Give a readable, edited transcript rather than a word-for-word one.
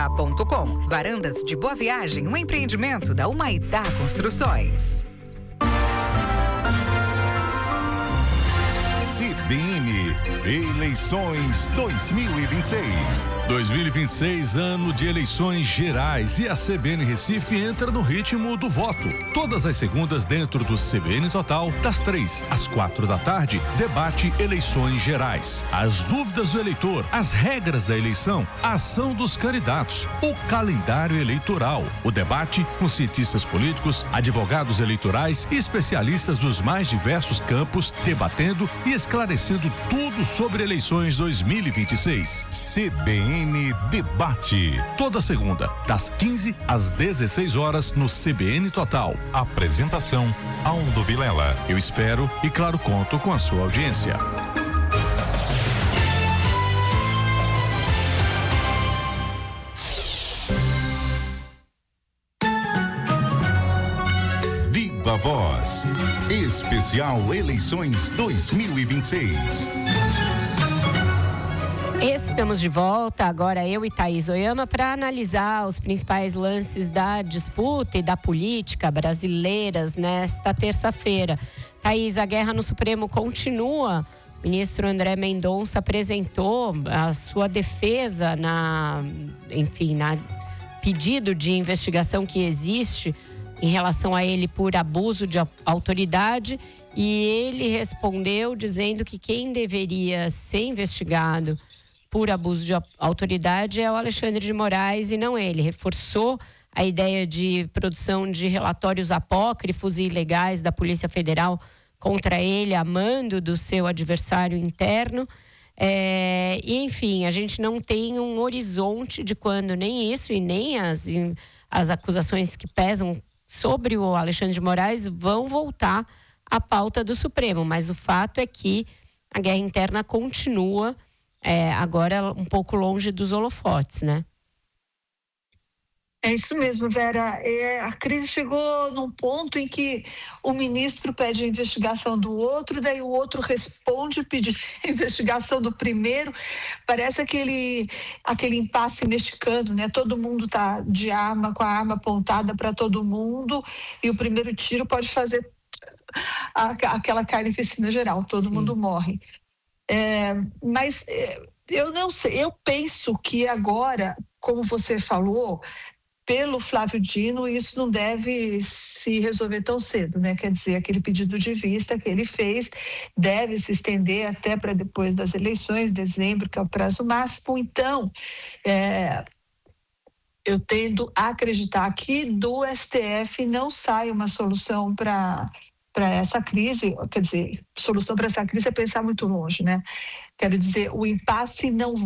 humaitá.com. Varandas de Boa Viagem, um empreendimento da Humaitá Construções. CBN Eleições 2026. 2026, ano de eleições gerais, e a CBN Recife entra no ritmo do voto. Todas as segundas dentro do CBN Total, das 3 às 4 da tarde, debate eleições gerais. As dúvidas do eleitor, as regras da eleição, a ação dos candidatos, o calendário eleitoral, o debate com cientistas políticos, advogados eleitorais e especialistas dos mais diversos campos, debatendo e esclarecendo tudo sobre eleições 2026. CBN Debate. Toda segunda, das 15 às 16 horas no CBN Total. Apresentação: Aldo Vilela. Eu espero e, claro, conto com a sua audiência. Viva Voz. Especial Eleições 2026. Estamos de volta, agora eu e Thaís Oyama, para analisar os principais lances da disputa e da política brasileiras nesta terça-feira. Thaís, a guerra no Supremo continua. O ministro André Mendonça apresentou a sua defesa na pedido de investigação que existe em relação a ele por abuso de autoridade, e ele respondeu dizendo que quem deveria ser investigado por abuso de autoridade é o Alexandre de Moraes e não ele. Reforçou a ideia de produção de relatórios apócrifos e ilegais da Polícia Federal contra ele, a mando do seu adversário interno. E, enfim, a gente não tem um horizonte de quando nem isso e nem as acusações que pesam sobre o Alexandre de Moraes vão voltar à pauta do Supremo. Mas o fato é que a guerra interna continua, agora um pouco longe dos holofotes, né? É isso mesmo, Vera. A crise chegou num ponto em que o ministro pede a investigação do outro, daí o outro responde pedindo a investigação do primeiro. Parece aquele impasse mexicano, né? Todo mundo está de arma, com a arma apontada para todo mundo, e o primeiro tiro pode fazer aquela carnificina geral, todo mundo morre. Mas eu não sei, eu penso que agora, como você falou, pelo Flávio Dino, isso não deve se resolver tão cedo, né? Quer dizer, aquele pedido de vista que ele fez deve se estender até para depois das eleições, dezembro, que é o prazo máximo. Então, eu tendo a acreditar que do STF não sai uma solução para essa crise. Quer dizer, solução para essa crise é pensar muito longe, né? Quero dizer, o impasse não